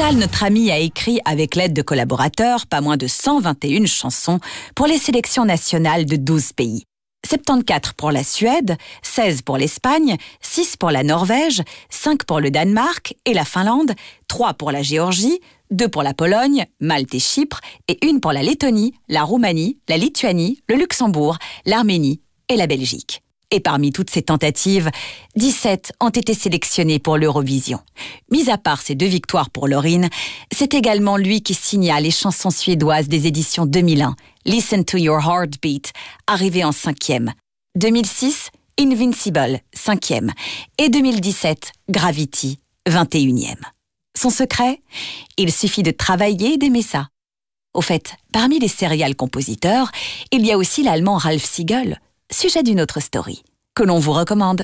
total, notre ami a écrit, avec l'aide de collaborateurs, pas moins de 121 chansons pour les sélections nationales de 12 pays. 74 pour la Suède, 16 pour l'Espagne, 6 pour la Norvège, 5 pour le Danemark et la Finlande, 3 pour la Géorgie, 2 pour la Pologne, Malte et Chypre, et 1 pour la Lettonie, la Roumanie, la Lituanie, le Luxembourg, l'Arménie et la Belgique. Et parmi toutes ces tentatives, 17 ont été sélectionnés pour l'Eurovision. Mis à part ces 2 victoires pour Loreen, c'est également lui qui signa les chansons suédoises des éditions 2001, Listen to Your Heartbeat, arrivé en 5e. 2006, Invincible, 5e. Et 2017, Gravity, 21e. Son secret ? Il suffit de travailler et d'aimer ça. Au fait, parmi les serial compositeurs, il y a aussi l'allemand Ralph Siegel, sujet d'une autre story, que l'on vous recommande.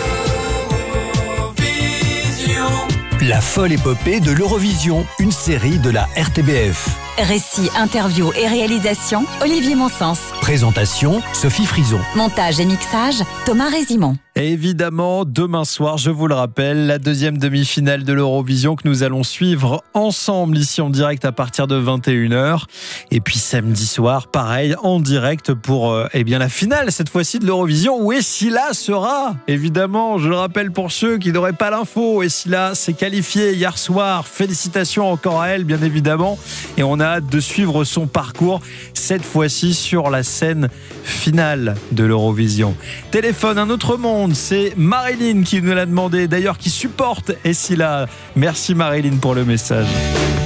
La folle épopée de l'Eurovision, une série de la RTBF. Récit, interview et réalisation, Olivier Monsens. Présentation, Sophie Frison. Montage et mixage, Thomas Résimon. Et évidemment, demain soir, je vous le rappelle, la 2e demi-finale de l'Eurovision que nous allons suivre ensemble ici en direct à partir de 21h. Et puis samedi soir, pareil, en direct pour la finale, cette fois-ci de l'Eurovision, où Essila sera, évidemment, je le rappelle pour ceux qui n'auraient pas l'info, Essila s'est qualifiée hier soir. Félicitations encore à elle, bien évidemment. Et on a hâte de suivre son parcours, cette fois-ci sur la scène finale de l'Eurovision. Téléphone, un autre monde, c'est Marilyn qui nous l'a demandé, d'ailleurs qui supporte Essila. Merci Marilyn pour le message.